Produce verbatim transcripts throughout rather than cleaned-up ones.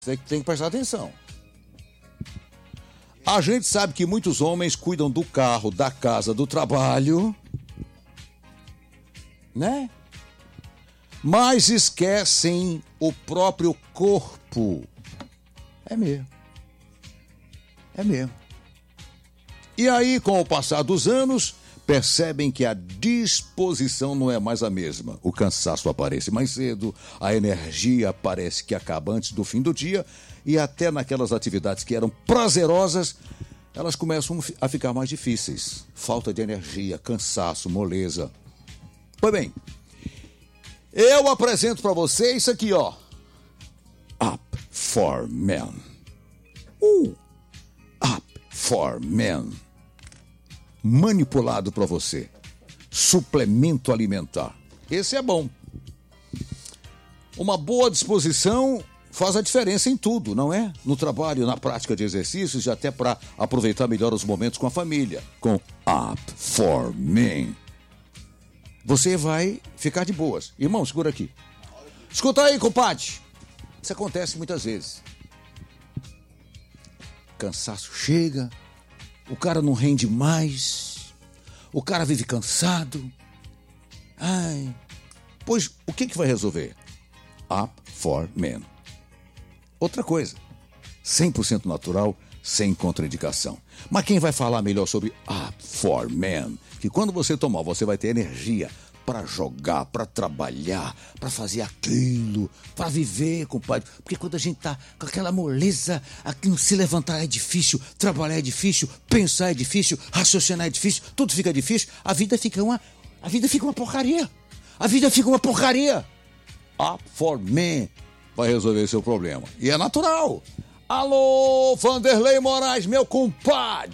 Você tem que prestar atenção. A gente sabe que muitos homens cuidam do carro, da casa, do trabalho, né? Mas esquecem o próprio corpo. É mesmo. É mesmo. E aí, com o passar dos anos, percebem que a disposição não é mais a mesma. O cansaço aparece mais cedo, a energia parece que acaba antes do fim do dia e até naquelas atividades que eram prazerosas, elas começam a ficar mais difíceis. Falta de energia, cansaço, moleza. Pois bem, eu apresento para você isso aqui, ó. Up for Men. Uh, Up for Men. Manipulado para você. Suplemento alimentar. Esse é bom. Uma boa disposição faz a diferença em tudo, não é? No trabalho, na prática de exercícios e até para aproveitar melhor os momentos com a família. Com Up for Men. Você vai ficar de boas. Irmão, segura aqui. Escuta aí, compadre. Isso acontece muitas vezes. Cansaço chega, o cara não rende mais, o cara vive cansado. Ai, pois o que que vai resolver? Up for Men. Outra coisa, cem por cento natural, sem contraindicação. Mas quem vai falar melhor sobre Up for Men? Que quando você tomar, você vai ter energia para jogar, para trabalhar, para fazer aquilo, para viver, compadre. Porque quando a gente tá com aquela moleza, aqui se levantar é difícil, trabalhar é difícil, pensar é difícil, raciocinar é difícil, tudo fica difícil, a vida fica uma, a vida fica uma porcaria. A vida fica uma porcaria. Up for Men vai resolver seu problema. E é natural. Alô, Vanderlei Moraes, meu compadre.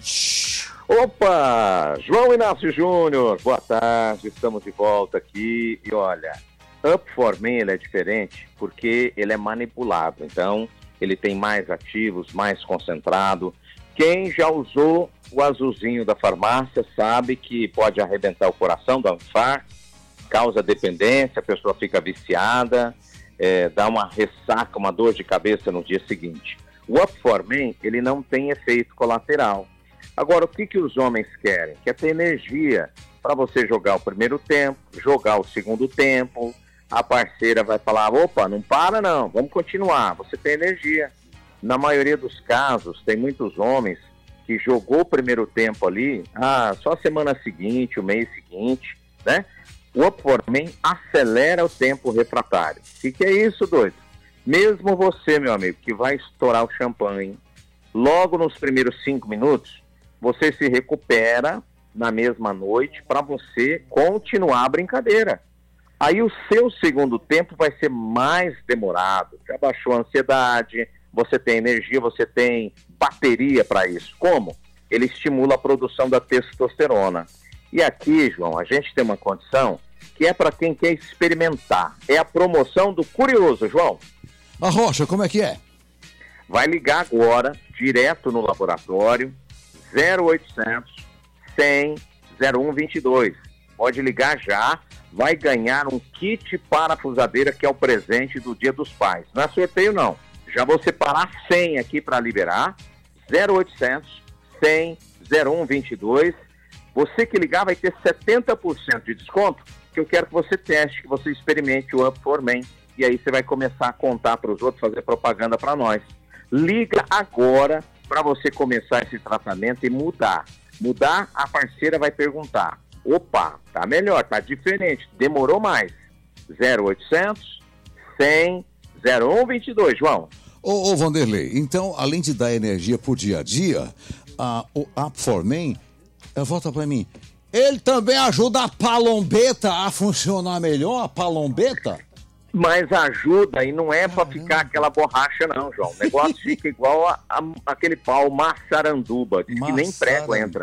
Opa, João Inácio Júnior, boa tarde, estamos de volta aqui. E olha, Up for Men ele é diferente porque ele é manipulado, então ele tem mais ativos, mais concentrado. Quem já usou o azulzinho da farmácia sabe que pode arrebentar o coração, dar um infarto, causa dependência, a pessoa fica viciada, é, dá uma ressaca, uma dor de cabeça no dia seguinte. O Up for Men, ele não tem efeito colateral. Agora, o que, que os homens querem? Quer ter energia para você jogar o primeiro tempo, jogar o segundo tempo. A parceira vai falar, opa, não para não, vamos continuar, você tem energia. Na maioria dos casos, tem muitos homens que jogou o primeiro tempo ali, ah, só a semana seguinte, o mês seguinte, né? O Up for Men acelera o tempo refratário. O que, que é isso, doido? Mesmo você, meu amigo, que vai estourar o champanhe, logo nos primeiros cinco minutos, você se recupera na mesma noite para você continuar a brincadeira. Aí o seu segundo tempo vai ser mais demorado, já baixou a ansiedade, você tem energia, você tem bateria para isso. Como? Ele estimula a produção da testosterona. E aqui, João, a gente tem uma condição que é para quem quer experimentar. É a promoção do curioso, João. A Rocha, como é que é? Vai ligar agora, direto no laboratório, zero oitocentos, cem, zero um vinte e dois. Pode ligar já, vai ganhar um kit parafusadeira que é o presente do Dia dos Pais. Não é sorteio não, já vou separar cem aqui para liberar, zero oitocentos, cem, zero um vinte e dois. Você que ligar vai ter setenta por cento de desconto, que eu quero que você teste, que você experimente o Up for Men, e aí você vai começar a contar para os outros, fazer propaganda para nós. Liga agora para você começar esse tratamento e mudar. Mudar, a parceira vai perguntar, opa, tá melhor, tá diferente, demorou mais. zero oitocentos, cem, zero um vinte e dois, João. Ô, ô Vanderlei, então, além de dar energia pro dia a dia, a, o Up for Men, volta para mim, ele também ajuda a palombeta a funcionar melhor, a palombeta? Mas ajuda e não é para ficar aquela borracha não, João. O negócio fica igual a, a, aquele pau maçaranduba, diz que nem prego entra.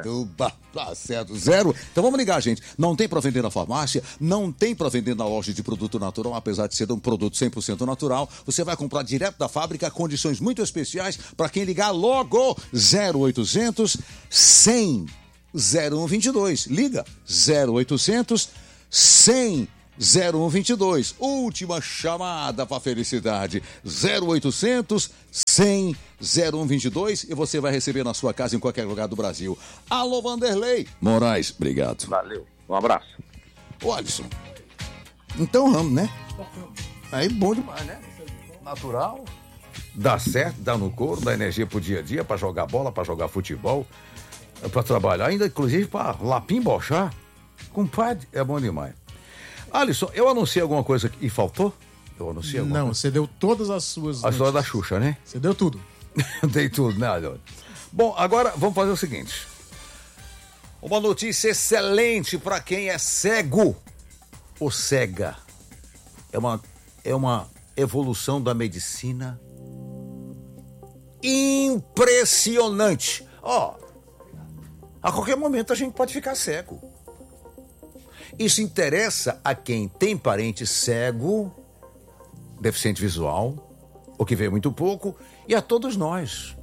Tá certo, zero. Então vamos ligar, gente. Não tem para vender na farmácia, não tem para vender na loja de produto natural, apesar de ser um produto cem por cento natural. Você vai comprar direto da fábrica, condições muito especiais para quem ligar logo. zero oitocentos, cem, zero um vinte e dois. Liga, zero oitocentos, cem, zero um dois dois. Última chamada para felicidade. zero oitocentos, cem, zero um dois dois e você vai receber na sua casa em qualquer lugar do Brasil. Alô, Vanderlei Moraes, obrigado. Valeu, um abraço. Ô, Alisson, então vamos, né? Aí bom demais, né? Natural. Dá certo, dá no couro, dá energia pro dia a dia, pra jogar bola, pra jogar futebol, pra trabalhar, ainda inclusive pra lapim bochar. Compadre, é bom demais. Alisson, eu anunciei alguma coisa e faltou? Eu anunciei alguma Não, coisa? você deu todas as suas A história da Xuxa, né? Você deu tudo. Dei tudo, né, Alô? Bom, agora vamos fazer o seguinte. Uma notícia excelente pra quem é cego ou cega. É uma, é uma evolução da medicina impressionante. Ó, a qualquer momento a gente pode ficar cego. Isso interessa a quem tem parente cego, deficiente visual, ou que vê muito pouco, e a todos nós.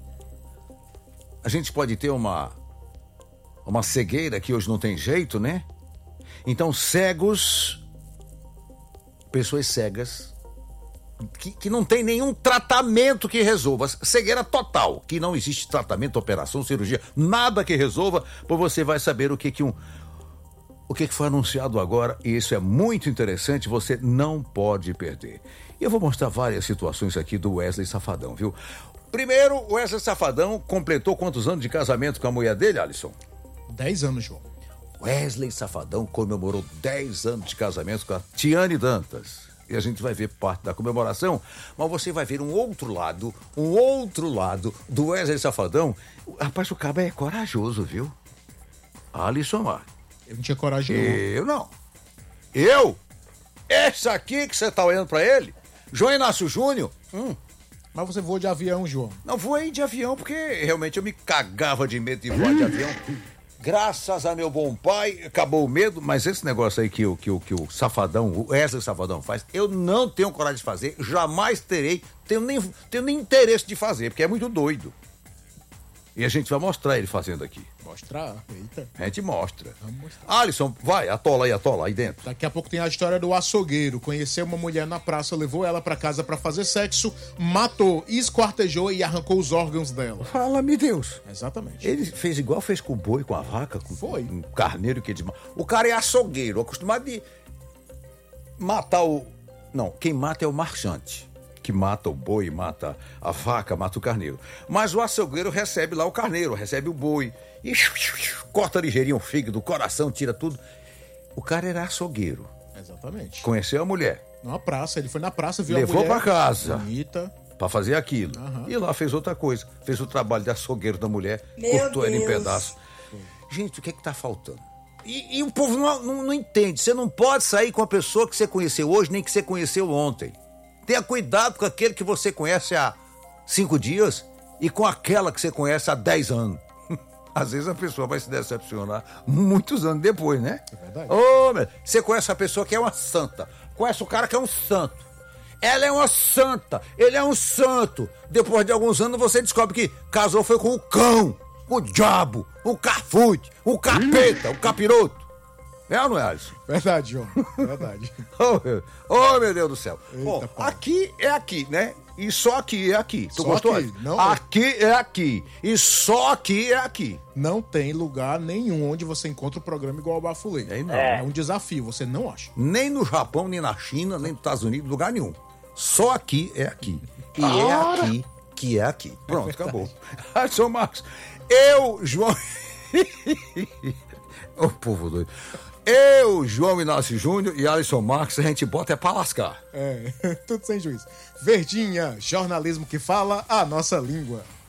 A gente pode ter uma, uma cegueira que hoje não tem jeito, né? Então, cegos, pessoas cegas, que, que não tem nenhum tratamento que resolva. Cegueira total, que não existe tratamento, operação, cirurgia, nada que resolva, pois você vai saber o que que um... O que foi anunciado agora, e isso é muito interessante, você não pode perder. E eu vou mostrar várias situações aqui do Wesley Safadão, viu? Primeiro, o Wesley Safadão completou quantos anos de casamento com a mulher dele, Alisson? Dez anos, João. Wesley Safadão comemorou dez anos de casamento com a Tiane Dantas. E a gente vai ver parte da comemoração, mas você vai ver um outro lado, um outro lado do Wesley Safadão. Rapaz, o cabo é corajoso, viu? Alisson Mar. Eu não tinha coragem, não. Eu não. Eu? Esse aqui que você tá olhando pra ele? João Inácio Júnior? Hum. Mas você voou de avião, João. Não voei de avião porque realmente eu me cagava de medo de voar de avião. Graças a meu bom pai, acabou o medo, mas esse negócio aí que o, que o, que o Safadão, o Wesley Safadão faz, eu não tenho coragem de fazer, jamais terei, tenho nem, tenho nem interesse de fazer, porque é muito doido. E a gente vai mostrar ele fazendo aqui. Mostrar? Eita. A gente mostra. Vamos mostrar. Alisson, vai, atola aí, atola aí dentro. Daqui a pouco tem a história do açougueiro. Conheceu uma mulher na praça, levou ela pra casa pra fazer sexo, matou, esquartejou e arrancou os órgãos dela. Fala-me Deus. Exatamente. Ele fez igual fez com o boi, com a vaca, com Foi. um carneiro que desma... O cara é açougueiro, acostumado de matar o... Não, quem mata é o marchante. Que mata o boi, mata a vaca, mata o carneiro. Mas o açougueiro recebe lá o carneiro, recebe o boi, e corta ligeirinho o fígado, o coração, tira tudo. O cara era açougueiro. Exatamente. Conheceu a mulher. Numa praça, ele foi na praça, viu Levou a mulher. pra casa. Bonita. Pra fazer aquilo. Aham. E lá fez outra coisa. Fez o trabalho de açougueiro da mulher, Meu cortou ela em Deus. pedaços. Gente, o que é que tá faltando? E, e o povo não, não, não entende. Você não pode sair com a pessoa que você conheceu hoje, nem que você conheceu ontem. Tenha cuidado com aquele que você conhece há cinco dias e com aquela que você conhece há dez anos. Às vezes a pessoa vai se decepcionar muitos anos depois, né? É verdade. Ô, meu, você conhece a pessoa que é uma santa. Conhece o cara que é um santo. Ela é uma santa. Ele é um santo. Depois de alguns anos você descobre que casou foi com o cão, o diabo, o cafute, o capeta, o capiroto. É ou não é, Alisson? Verdade, João. Verdade. Oh, meu, oh, meu Deus do céu. Eita, Bom, pai. aqui é aqui, né? E só aqui é aqui. Tu Só gostou? aqui, Alisson? não- Aqui é aqui. E só aqui é aqui. Não tem lugar nenhum onde você encontra o programa igual ao Bafulê. Aí não. É um desafio, você não acha. Nem no Japão, nem na China, nem nos Estados Unidos, lugar nenhum. Só aqui é aqui. E é aqui que é aqui. Pronto, acabou. Alisson Marcos, eu, João... Ô, povo doido. Eu, João Inácio Júnior e Alisson Marques, a gente bota é pra lascar. É, tudo sem juízo. Verdinha, jornalismo que fala a nossa língua.